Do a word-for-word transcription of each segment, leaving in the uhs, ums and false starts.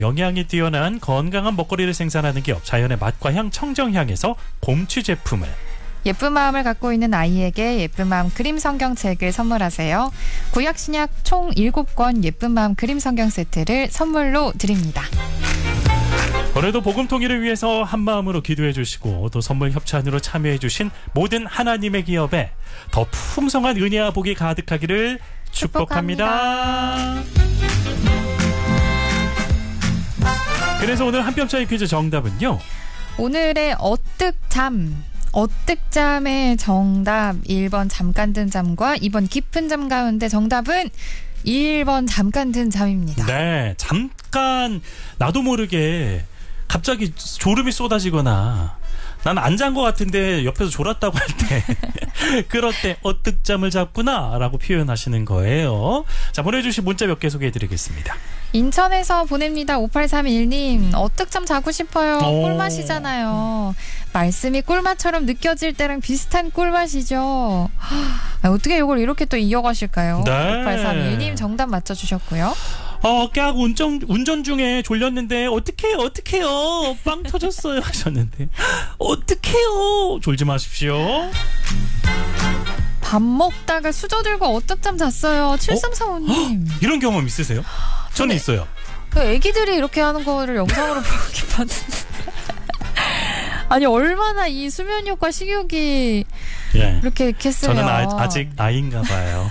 영양이 뛰어난 건강한 먹거리를 생산하는 기업 자연의 맛과 향 청정향에서 곰취 제품을, 예쁜 마음을 갖고 있는 아이에게 예쁜 마음 그림 성경책을 선물하세요. 구약 신약 총 일곱 권 예쁜 마음 그림 성경 세트를 선물로 드립니다. 오늘도 복음 통일을 위해서 한마음으로 기도해 주시고 또 선물 협찬으로 참여해 주신 모든 하나님의 기업에 더 풍성한 은혜와 복이 가득하기를 축복합니다. 축복합니다. 그래서 오늘 한 뼘짜리 퀴즈 정답은요, 오늘의 어뜩잠 어뜩잠의 정답 일 번 잠깐 든 잠과 이 번 깊은 잠 가운데 정답은 일 번 잠깐 든 잠입니다. 네, 잠깐 나도 모르게 갑자기 졸음이 쏟아지거나 난 안 잔 것 같은데 옆에서 졸았다고 할 때 그럴 때 어뜩잠을 잤구나 라고 표현하시는 거예요. 자, 보내주신 문자 몇 개 소개해드리겠습니다. 인천에서 보냅니다. 오팔삼일 님 어뜩잠 자고 싶어요. 오. 꿀맛이잖아요. 말씀이 꿀맛처럼 느껴질 때랑 비슷한 꿀맛이죠. 아, 어떻게 이걸 이렇게 또 이어가실까요? 네. 오팔삼일 님 정답 맞춰주셨고요. 어, 깨하고 운전, 운전 중에 졸렸는데, 어떡해요, 어떡해요. 빵 터졌어요. 하셨는데, 어떡해요. 졸지 마십시오. 밥 먹다가 수저 들고 어뜩잠 잤어요. 칠삼사오 님. 어? 이런 경험 있으세요? 저는 있어요. 그 애기들이 이렇게 하는 거를 영상으로 보기 봤는데. 아니, 얼마나 이 수면 효과 식욕이 예. 이렇게 이렇게 했어요. 저는 아, 아직 아이인가 봐요.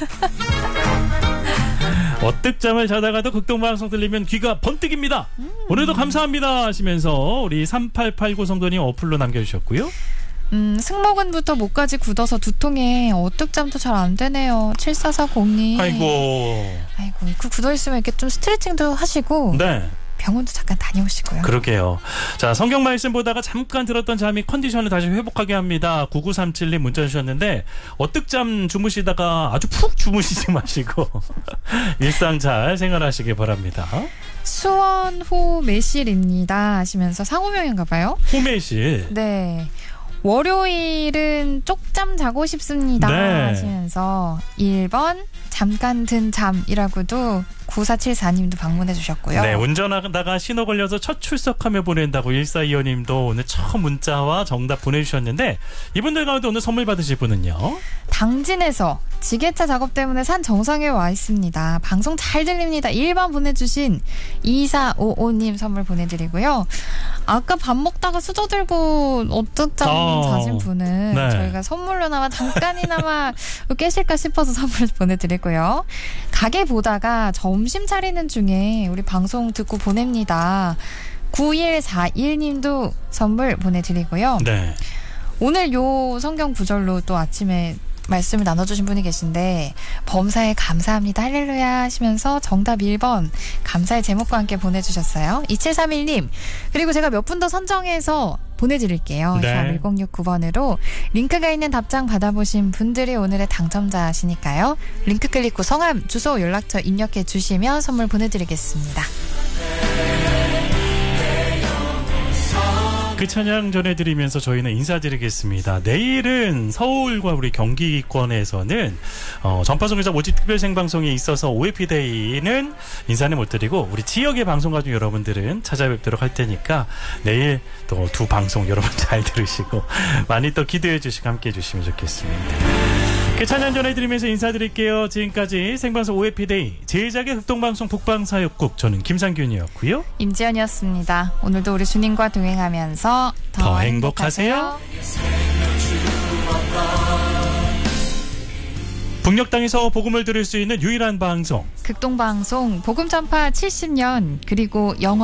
어뜩잠을 자다가도 극동방송 들리면 귀가 번뜩입니다. 음. 오늘도 감사합니다 하시면서 우리 삼팔팔구 성도님 어플로 남겨주셨고요. 음, 승모근부터 목까지 굳어서 두통에 어뜩잠도 잘 안 되네요. 칠사사공 님. 아이고. 아이고, 그 굳어있으면 이렇게 좀 스트레칭도 하시고. 네. 병원도 잠깐 다녀오시고요. 그러게요. 자, 성경 말씀 보다가 잠깐 들었던 잠이 컨디션을 다시 회복하게 합니다. 구구삼칠 님 문자 주셨는데, 어뜩잠 주무시다가 아주 푹 주무시지 마시고 일상 잘 생활하시길 바랍니다. 수원호 매실입니다 하시면서 상호명인가 봐요. 호매실. 네. 월요일은 쪽잠 자고 싶습니다 네. 하시면서 일 번 잠깐 든 잠이라고도 구사칠사 님도 방문해 주셨고요. 네, 운전하다가 신호 걸려서 첫 출석하며 보낸다고 일사이오 님도 오늘 처음 문자와 정답 보내주셨는데, 이분들 가운데 오늘 선물 받으실 분은요, 당진에서 지게차 작업 때문에 산 정상에 와 있습니다. 방송 잘 들립니다. 일 번 보내주신 이사오오 님 선물 보내드리고요. 아까 밥 먹다가 수저 들고 어뜩잠 어, 자신 분은 네. 저희가 선물로나마 잠깐이나마 깨실까 싶어서 선물 보내드리고요. 가게 보다가 점심 차리는 중에 우리 방송 듣고 보냅니다. 구일사일 님도 선물 보내드리고요. 네. 오늘 요 성경 구절로 또 아침에 말씀을 나눠주신 분이 계신데, 범사에 감사합니다 할렐루야 하시면서 정답 일 번 감사의 제목과 함께 보내주셨어요. 이칠삼일 님. 그리고 제가 몇 분 더 선정해서 보내드릴게요. 네. 샵 일공육구 번으로 링크가 있는 답장 받아보신 분들이 오늘의 당첨자시니까요. 링크 클릭 후 성함, 주소, 연락처 입력해 주시면 선물 보내드리겠습니다. 그 찬양 전해드리면서 저희는 인사드리겠습니다. 내일은 서울과 우리 경기권에서는 어, 전파송에서 모집 특별 생방송이 있어서 오에피데이는 인사는 못 드리고, 우리 지역의 방송 가족 여러분들은 찾아뵙도록 할 테니까 내일 또 두 방송 여러분 잘 들으시고 많이 또 기대해 주시고 함께 해주시면 좋겠습니다. 그 찬양 전해드리면서 인사드릴게요. 지금까지 생방송 오에피데이 제작의 극동방송 북방사역국, 저는 김상균이었고요. 임지연이었습니다. 오늘도 우리 주님과 동행하면서 더, 더 행복하세요. 북녘 땅에서 복음을 들을 수 있는 유일한 방송, 극동방송 복음 전파 칠십 년, 그리고 영어